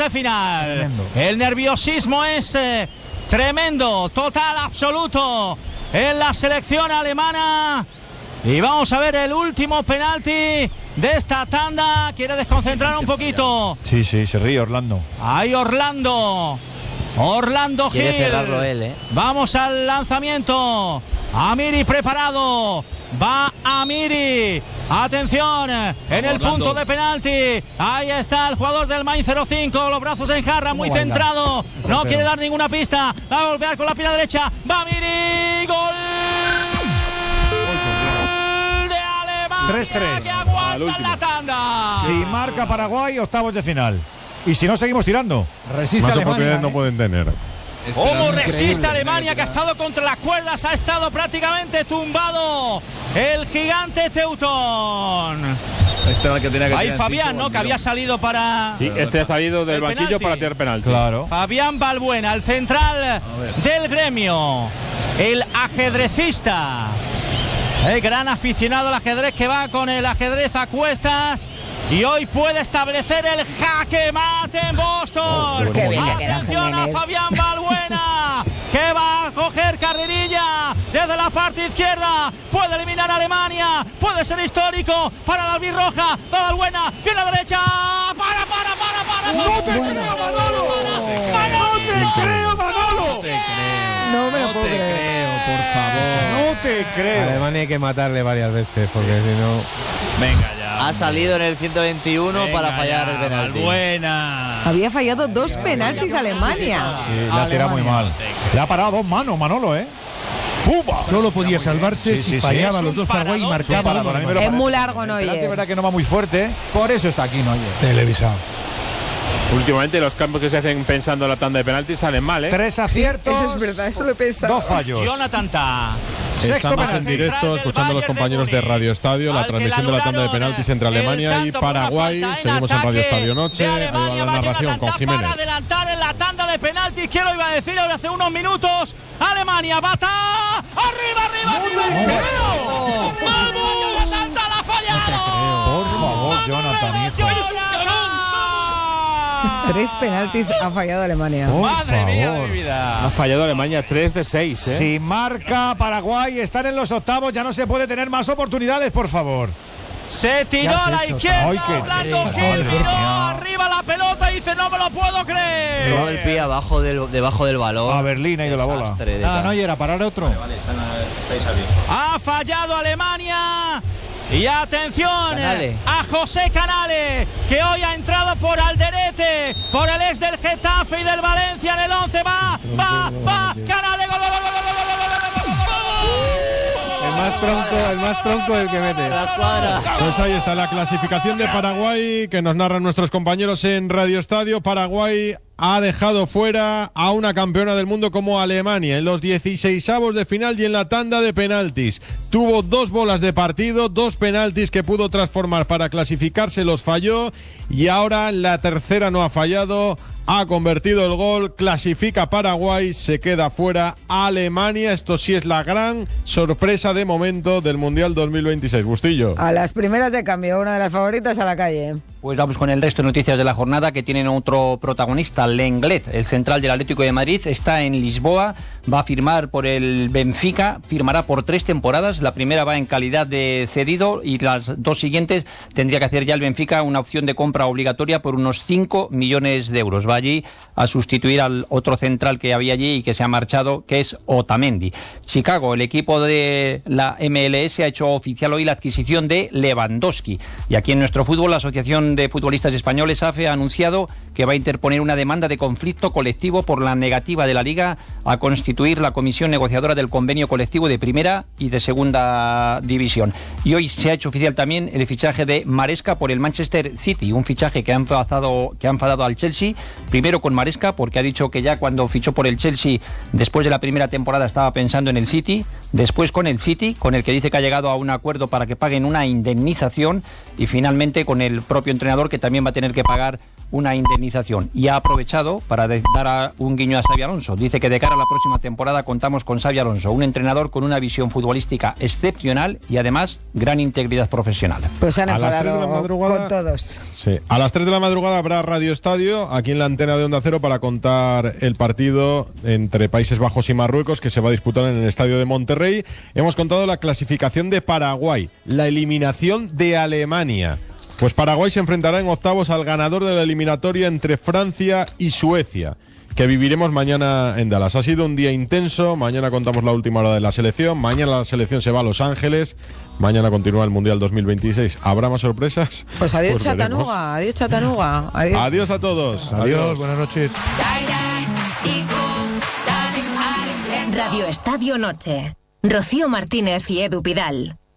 de final. Tremendo. El nerviosismo es tremendo, total, absoluto en la selección alemana. Y vamos a ver el último penalti de esta tanda. Quiere desconcentrar un poquito. Sí, se ríe Orlando. Ahí Orlando Gil. Quiere cerrarlo él, Vamos al lanzamiento. Amiri preparado. Va Amiri. Atención en el punto de penalti. Ahí está el jugador del Mainz 05. Los brazos en jarra, muy centrado. No quiere dar ninguna pista. Va a golpear con la pierna derecha. Va Amiri. Gol de Alemania. 3-3. Que aguanta la tanda. Si marca Paraguay, octavos de final. Y si no, seguimos tirando. Resiste más Alemania, oportunidades no pueden tener. ¿Cómo resiste Alemania, que ha estado contra las cuerdas? Ha estado prácticamente tumbado el gigante Teutón. Este era el que tenía que Ahí Fabián, ¿no? Que había salido para... Sí, este ha salido del banquillo penalti. para tirar penalti. Claro. Fabián Balbuena, el central del Gremio. El ajedrecista. El gran aficionado al ajedrez que va con el ajedrez a cuestas. Y hoy puede establecer el jaque mate en Boston. Atención a Fabián Balbuena, que va a coger carrerilla desde la parte izquierda. Puede eliminar a Alemania. Puede ser histórico para la albirroja. Va Balbuena, pierna derecha. Para. ¡No te creo, Manolo! ¡No te creo, Manolo! No me lo puedo creo, por favor. No te creo. Alemania hay que matarle varias veces, porque si no... Venga ya. Ha salido en el 121 para fallar el penalti. Buena. Había fallado 2 penaltis Alemania. Sí, la tira muy mal. Le ha parado 2 manos, Manolo, ¡Pumba! Solo podía salvarse si fallaba los dos Paraguay y marcaba. Es muy largo, no oye. Es verdad que no va muy fuerte. Por eso está aquí, no oye. Televisado. Últimamente los cambios que se hacen pensando en la tanda de penaltis salen mal, 3 aciertos. Eso es verdad, eso lo he pensado. 2 fallos. Jonathan Tah. Sexto Estamos penalti. en directo escuchando a los compañeros de Radio Estadio la transmisión de la tanda de penaltis entre Alemania y Paraguay. Seguimos en Radio Estadio Noche. La narración con Jiménez. Para adelantar en la tanda de penaltis, que lo iba a decir ahora hace unos minutos. Alemania, Bata. ¡Arriba! ¡Vamos! ¡Jonathan Tah la ha fallado! Por favor, Jonathan, hijo. 3 penaltis ha fallado Alemania. Madre mía de mi vida. Ha fallado Alemania 3 de 6. Si marca Paraguay, están en los octavos, ya no se puede tener más oportunidades, por favor. Se tiró a la izquierda. Ay, qué Orlando Gil miró arriba la pelota y dice: no me lo puedo creer. Llevaba el pie debajo del balón. A Berlín ha ido la bola. No era parar otro. Ha fallado Alemania. Y atención Canale. a José Canale, que hoy ha entrado por Alderete, por el ex del Getafe y del Valencia en el 11. Va, Canale, gol. El más tronco el que mete. La cuadra. Pues ahí está la clasificación de Paraguay que nos narran nuestros compañeros en Radio Estadio. Paraguay ha dejado fuera a una campeona del mundo como Alemania en los 16avos de final y en la tanda de penaltis. Tuvo 2 bolas de partido, 2 penaltis que pudo transformar para clasificarse, los falló y ahora la tercera no ha fallado. Ha convertido el gol, clasifica Paraguay, se queda fuera Alemania. Esto sí es la gran sorpresa de momento del Mundial 2026. Bustillo. A las primeras de cambio, una de las favoritas a la calle. Pues vamos con el resto de noticias de la jornada que tienen otro protagonista, Lenglet, el central del Atlético de Madrid, está en Lisboa, va a firmar por el Benfica, firmará por 3 temporadas, la primera va en calidad de cedido y las 2 siguientes tendría que hacer ya el Benfica una opción de compra obligatoria por unos 5 millones de euros. Va allí a sustituir al otro central que había allí y que se ha marchado, que es Otamendi. Chicago, el equipo de la MLS ha hecho oficial hoy la adquisición de Lewandowski y aquí en nuestro fútbol la Asociación de Futbolistas Españoles, AFE, ha anunciado que va a interponer una demanda de conflicto colectivo por la negativa de la Liga a constituir la comisión negociadora del convenio colectivo de primera y de segunda división. Y hoy se ha hecho oficial también el fichaje de Maresca por el Manchester City, un fichaje que ha enfadado al Chelsea, primero con Maresca porque ha dicho que ya cuando fichó por el Chelsea después de la primera temporada estaba pensando en el City, después con el City, con el que dice que ha llegado a un acuerdo para que paguen una indemnización y finalmente con el propio entrenador que también va a tener que pagar una indemnización. Y ha aprovechado para dar un guiño a Xabi Alonso. Dice que de cara a la próxima temporada contamos con Xabi Alonso, un entrenador con una visión futbolística excepcional y además gran integridad profesional. Pues se han A las 3 de la enfadado madrugada- con todos. Sí. A las 3 de la madrugada habrá Radio Estadio aquí en la antena de Onda Cero para contar el partido entre Países Bajos y Marruecos que se va a disputar en el estadio de Monterrey. Hemos contado la clasificación de Paraguay, la eliminación de Alemania. Pues Paraguay se enfrentará en octavos al ganador de la eliminatoria entre Francia y Suecia, que viviremos mañana en Dallas. Ha sido un día intenso, mañana contamos la última hora de la selección, mañana la selección se va a Los Ángeles, mañana continúa el Mundial 2026. ¿Habrá más sorpresas? Pues adiós, Pues veremos. Chatanuga. Adiós, Chatanuga. Adiós. Adiós a todos. Adiós, buenas noches. Radio Estadio Noche. Rocío Martínez y Edu Pidal.